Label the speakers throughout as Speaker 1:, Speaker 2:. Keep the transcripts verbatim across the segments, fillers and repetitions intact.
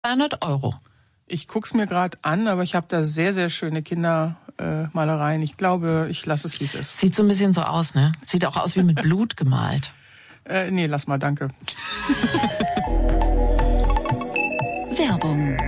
Speaker 1: zweihundert Euro.
Speaker 2: Ich guck's mir gerade an, aber ich habe da sehr, sehr schöne Kindermalereien. Ich glaube, ich lasse es, wie es ist.
Speaker 1: Sieht so ein bisschen so aus, ne? Sieht auch aus wie mit Blut gemalt.
Speaker 2: Äh, nee, lass mal, danke.
Speaker 3: Werbung.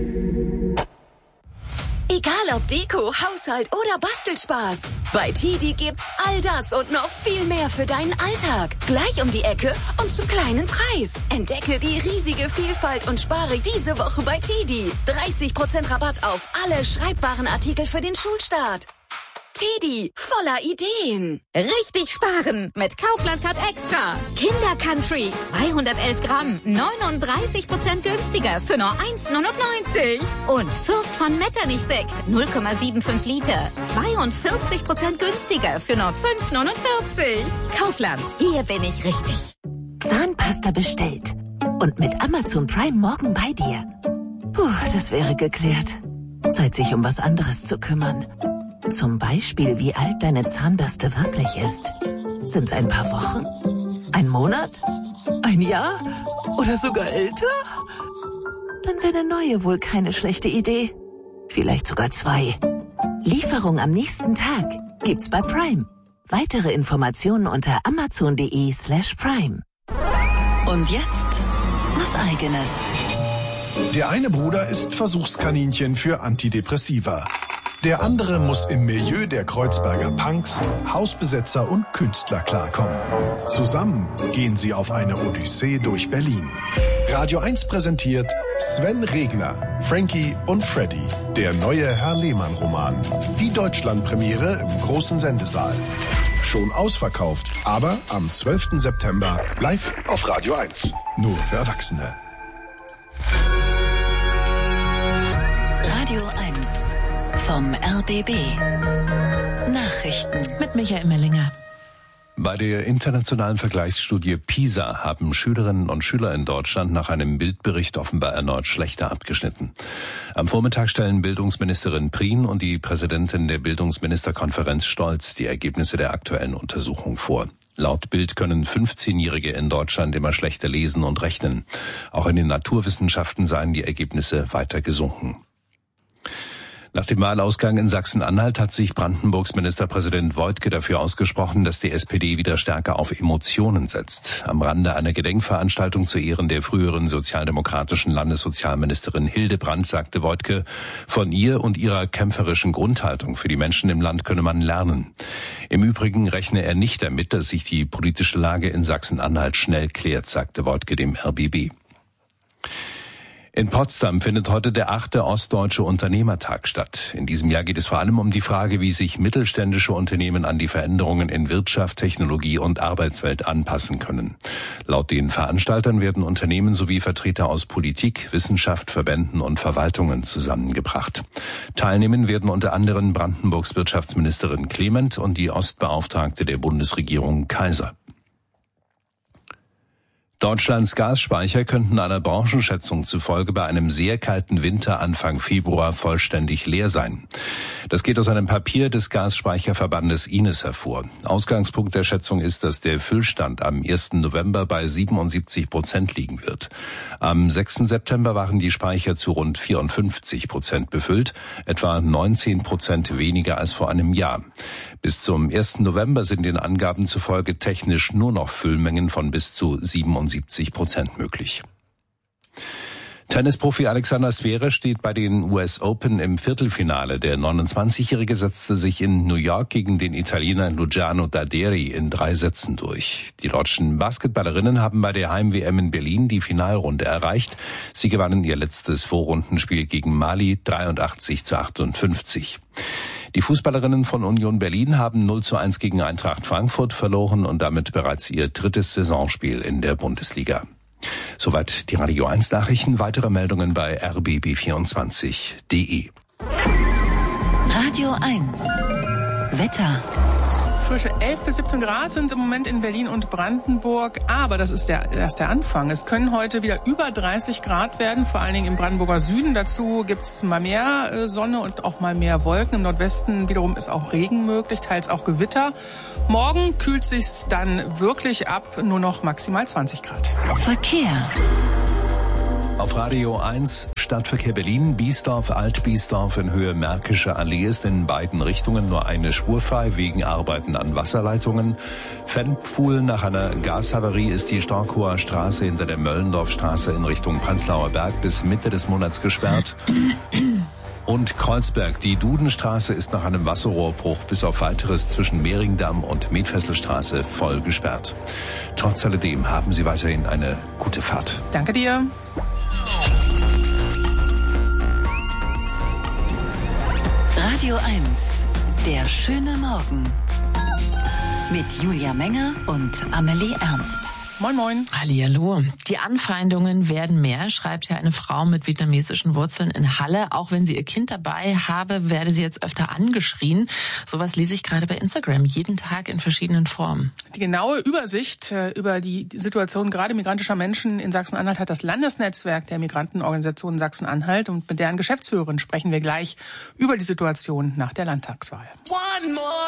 Speaker 3: Egal ob Deko, Haushalt oder Bastelspaß. Bei Tidi gibt's all das und noch viel mehr für deinen Alltag. Gleich um die Ecke und zum kleinen Preis. Entdecke die riesige Vielfalt und spare diese Woche bei Tidi. dreißig Prozent Rabatt auf alle Schreibwarenartikel für den Schulstart. Tidi, voller Ideen.
Speaker 4: Richtig sparen mit Kaufland Card Extra. Kinder Country, zweihundertelf Gramm, neununddreißig Prozent günstiger für nur eins neunundneunzig. Und Fürst von Metternich Sekt, null Komma fünfundsiebzig Liter, zweiundvierzig Prozent günstiger für nur fünf neunundvierzig. Kaufland, hier bin ich richtig.
Speaker 3: Zahnpasta bestellt. Und mit Amazon Prime morgen bei dir. Puh, das wäre geklärt. Zeit, sich um was anderes zu kümmern. Zum Beispiel, wie alt deine Zahnbürste wirklich ist. Sind's ein paar Wochen? Ein Monat? Ein Jahr? Oder sogar älter? Dann wäre eine neue wohl keine schlechte Idee. Vielleicht sogar zwei. Lieferung am nächsten Tag gibt's bei Prime. Weitere Informationen unter amazon.de slash Prime. Und jetzt was Eigenes.
Speaker 5: Der eine Bruder ist Versuchskaninchen für Antidepressiva. Der andere muss im Milieu der Kreuzberger Punks, Hausbesetzer und Künstler klarkommen. Zusammen gehen sie auf eine Odyssee durch Berlin. Radio eins präsentiert Sven Regner, Frankie und Freddy, der neue Herr Lehmann-Roman. Die Deutschlandpremiere im großen Sendesaal. Schon ausverkauft, aber am zwölften September live auf Radio eins. Nur für Erwachsene.
Speaker 3: Radio eins vom R B B. Nachrichten
Speaker 1: Mit Michael Mellinger.
Speaker 6: Bei der internationalen Vergleichsstudie PISA haben Schülerinnen und Schüler in Deutschland nach einem Bildbericht offenbar erneut schlechter abgeschnitten. Am Vormittag stellen Bildungsministerin Prien und die Präsidentin der Bildungsministerkonferenz Stolz die Ergebnisse der aktuellen Untersuchung vor. Laut Bild können fünfzehnjährige in Deutschland immer schlechter lesen und rechnen. Auch in den Naturwissenschaften seien die Ergebnisse weiter gesunken. Nach dem Wahlausgang in Sachsen-Anhalt hat sich Brandenburgs Ministerpräsident Woidke dafür ausgesprochen, dass die S P D wieder stärker auf Emotionen setzt. Am Rande einer Gedenkveranstaltung zu Ehren der früheren sozialdemokratischen Landessozialministerin Hildebrandt sagte Woidke, von ihr und ihrer kämpferischen Grundhaltung für die Menschen im Land könne man lernen. Im Übrigen rechne er nicht damit, dass sich die politische Lage in Sachsen-Anhalt schnell klärt, sagte Woidke dem R B B. In Potsdam findet heute der achte Ostdeutsche Unternehmertag statt. In diesem Jahr geht es vor allem um die Frage, wie sich mittelständische Unternehmen an die Veränderungen in Wirtschaft, Technologie und Arbeitswelt anpassen können. Laut den Veranstaltern werden Unternehmen sowie Vertreter aus Politik, Wissenschaft, Verbänden und Verwaltungen zusammengebracht. Teilnehmen werden unter anderem Brandenburgs Wirtschaftsministerin Clement und die Ostbeauftragte der Bundesregierung Kaiser. Deutschlands Gasspeicher könnten einer Branchenschätzung zufolge bei einem sehr kalten Winter Anfang Februar vollständig leer sein. Das geht aus einem Papier des Gasspeicherverbandes I N E S hervor. Ausgangspunkt der Schätzung ist, dass der Füllstand am ersten November bei siebenundsiebzig Prozent liegen wird. Am sechsten September waren die Speicher zu rund vierundfünfzig Prozent befüllt, etwa neunzehn Prozent weniger als vor einem Jahr. Bis zum ersten November sind den Angaben zufolge technisch nur noch Füllmengen von bis zu siebenundsiebzig Prozent möglich. Tennisprofi Alexander Zverev steht bei den U S Open im Viertelfinale. Der neunundzwanzigjährige setzte sich in New York gegen den Italiener Luciano Daderi in drei Sätzen durch. Die deutschen Basketballerinnen haben bei der Heim-W M in Berlin die Finalrunde erreicht. Sie gewannen ihr letztes Vorrundenspiel gegen Mali dreiundachtzig zu achtundfünfzig. Die Fußballerinnen von Union Berlin haben null zu eins gegen Eintracht Frankfurt verloren und damit bereits ihr drittes Saisonspiel in der Bundesliga. Soweit die Radio eins Nachrichten. Weitere Meldungen bei r b b vierundzwanzig punkt d e.
Speaker 3: Radio eins Wetter.
Speaker 2: Frische elf bis siebzehn Grad sind im Moment in Berlin und Brandenburg, aber das ist der, erst der Anfang. Es können heute wieder über dreißig Grad werden, vor allen Dingen im Brandenburger Süden. Dazu gibt's mal mehr äh, Sonne und auch mal mehr Wolken. Im Nordwesten wiederum ist auch Regen möglich, teils auch Gewitter. Morgen kühlt sich's dann wirklich ab, nur noch maximal zwanzig Grad.
Speaker 3: Verkehr.
Speaker 6: Auf Radio eins Stadtverkehr Berlin, Biesdorf, Alt-Biesdorf in Höhe Märkische Allee ist in beiden Richtungen nur eine Spur frei wegen Arbeiten an Wasserleitungen. Fennpfuhl nach einer Gashavarie ist die Storkower Straße hinter der Möllendorfstraße in Richtung Prenzlauer Berg bis Mitte des Monats gesperrt. Und Kreuzberg, die Dudenstraße ist nach einem Wasserrohrbruch bis auf Weiteres zwischen Mehringdamm und Medfesselstraße voll gesperrt. Trotz alledem haben Sie weiterhin eine gute Fahrt.
Speaker 2: Danke dir.
Speaker 7: Radio eins, der schöne Morgen. Mit Julia Menger und Amelie Ernst.
Speaker 2: Moin, moin.
Speaker 1: Hallihallo. Die Anfeindungen werden mehr, schreibt ja eine Frau mit vietnamesischen Wurzeln in Halle. Auch wenn sie ihr Kind dabei habe, werde sie jetzt öfter angeschrien. Sowas lese ich gerade bei Instagram, jeden Tag in verschiedenen Formen.
Speaker 2: Die genaue Übersicht äh, über die Situation gerade migrantischer Menschen in Sachsen-Anhalt hat das Landesnetzwerk der Migrantenorganisationen Sachsen-Anhalt. Und mit deren Geschäftsführerin sprechen wir gleich über die Situation nach der Landtagswahl.